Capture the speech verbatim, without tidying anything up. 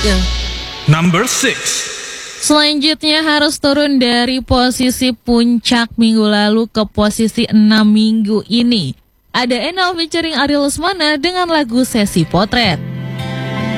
selanjutnya. Number six. Selanjutnya harus turun dari posisi puncak minggu lalu ke posisi enam minggu ini. Ada Enal featuring Ariel Lesmana dengan lagu Sesi Potret.